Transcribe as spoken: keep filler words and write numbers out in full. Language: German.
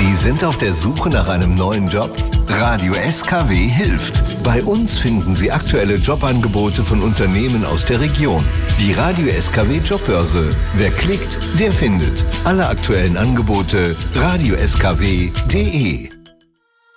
Sie sind auf der Suche nach einem neuen Job? Radio S K W hilft. Bei uns finden Sie aktuelle Jobangebote von Unternehmen aus der Region. Die Radio S K W Jobbörse. Wer klickt, der findet. Alle aktuellen Angebote radio s k w punkt d e.